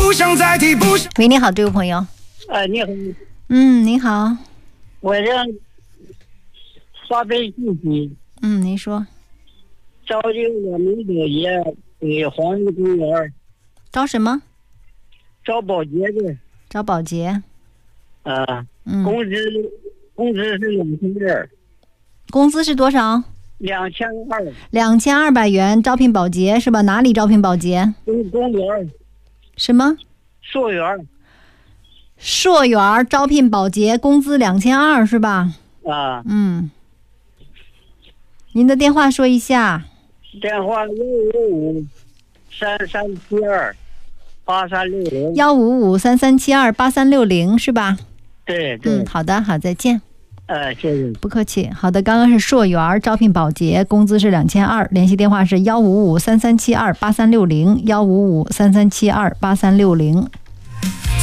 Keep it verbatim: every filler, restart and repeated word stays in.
不想再提，不想。 喂，你好，这位朋友。 哎，你好。 嗯，你好。 我让发配信息。 嗯，您说。 招这个美保洁给黄石公园。 招什么？ 招保洁的。 招保洁。 啊， 嗯， 工资工资是两千二。 工资是多少？ 两千二。 两千二百元，招聘保洁是吧？哪里招聘保洁？ 公公园。 什么？ 溯源。 溯源招聘保洁，工资两千二是吧？ 啊。 嗯。您的电话说一下。 电话幺五五三三七二八三六零。 幺五五三三七二八三六零是吧？ 对对。 嗯，好的，好，再见。 呃，谢谢。 不客气。好的，刚刚是溯源招聘保洁，工资是两千二，联系电话是幺五五三三七二八三六零，幺五五三三七二八三六零。